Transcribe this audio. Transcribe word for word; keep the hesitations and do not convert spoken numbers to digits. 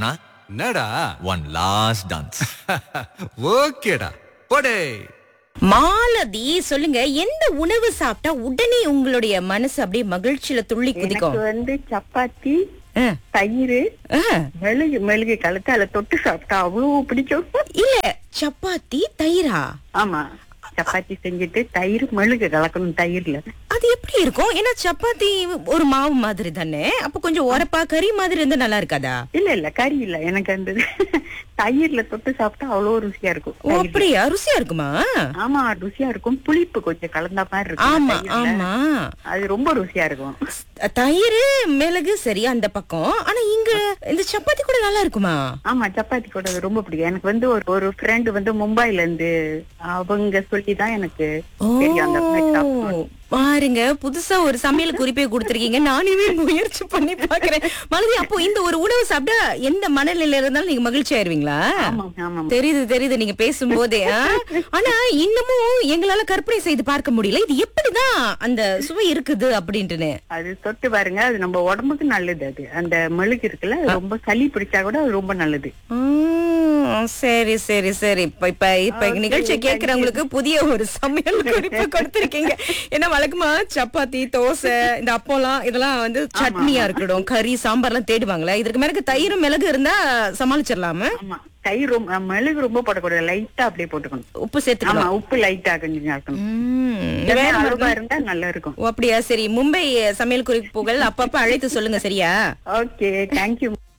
அண்ணா என்னடா one last dance. ஓகேடா போடே. மாலதி சொல்லுங்க, எந்த உணவு சாப்பிட்டா உடனே உங்களுடைய மனசு அப்படியே மகிழ்ச்சியில துள்ளி குதிக்கும்? எனக்கு வந்து சப்பாத்தி, ஆ, தயிர், ஆ. மெழுகு மெழுகு கலத்து அதுல தொட்டு சாப்பிட்டா அவ்வளவு பிடிக்கும். இல்ல, சப்பாத்தி தயிரா? ஆமா, சப்பாத்தி செஞ்சுட்டு தயிர் மெழுகு கலக்கணும் தயிர்ல. அது எப்படி இருக்கும்? ஏன்னா சப்பாத்தி ஒரு மாவு மாதிரி தானே, அப்ப கொஞ்சம் உரப்பா கறி மாதிரி இருந்தா நல்லா இருக்காதா? இல்ல இல்ல கறி இல்ல, எனக்கு அந்த தயிர்ல தொட்டு சாப்பிட்டா அவ்வளவு ருசியா இருக்கும். ஓ, அப்படியா? ருசியா இருக்குமா? ஆமா, ருசியா இருக்கும். புளிப்பு கொஞ்சம் கலந்த மாதிரி இருக்கும் ஆமா தயிர்ல. ஆமா. அது ரொம்ப ருசியா இருக்கும். தயிர் மிளகு சரி அந்த பக்கம், ஆனா இங்க இந்த சப்பாத்தி கூட நல்லா இருக்குமா? ஆமா, சப்பாத்தி கூட அது ரொம்ப பிடிக்கும். எனக்கு வந்து ஒரு ஒரு ஃப்ரெண்டு வந்து மும்பைல இருந்து அவங்க சொல்லிதான் எனக்கு தெரியும் அந்த மாதிரி சாப்பிடணும். பாருங்க, புதுசா ஒரு சமையல் குறிப்பை கொடுத்திருக்கீங்க. நானுமே முயற்சி பண்ணி பாக்குறேன். மலதி, அப்போ இந்த ஒரு உணவு சாப்பிட்டா எந்த மனநிலையில இருந்தாலும் நீங்க மகிழ்ச்சி ஆயிருவீங்களா? ஆமா ஆமா. தெரியுது தெரியுது நீங்க பேசும்போதே. ஆ? ஆனா இன்னமும் எங்களால கற்பனை செய்து பார்க்க முடியல, இது எப்படிதான் அந்த சுவை இருக்குது அப்படின்ட்டுன்னு. அது தொட்டு பாருங்க, அது நம்ம உடம்புக்கு நல்லது. அது அந்த மெழுகு இருக்குல்ல, அது ரொம்ப சளி பிடிச்சா கூட அது ரொம்ப நல்லது. உம், சரி சரி சரி. இப்ப இப்ப இப்ப நிகழ்ச்சியை கேட்கிறவங்களுக்கு புதிய ஒரு சமையல் குறிப்பு கொடுத்திருக்கீங்க. ஏன்னா வழக்கமா சப்பாத்தி, தோசை, இந்த அப்போலாம் இதெல்லாம் வந்து சட்னியா இருக்கட்டும், கறி சாம்பார்லாம் தேடுவாங்களே. இதற்கு மேல தயிரும் மிளகு இருந்தா சமாளிச்சிடலாமா? ஆமா, தயிர் ரொம்ப மெழுகு ரொம்ப போடக்கூடாது, லைட்டா அப்படியே போட்டுக்கணும். உப்பு ஆமா, சேர்த்துக்கலாம். உப்பு லைட்டா கொஞ்சம் சேர்க்கணும். உம், வேற அளவா இருந்தா நல்லா இருக்கும். ஓ, அப்படியா? சரி, மும்பை சமையல் குறிப்புகள் அப்பப்ப அழைத்து சொல்லுங்க, சரியா? Okay, thank you.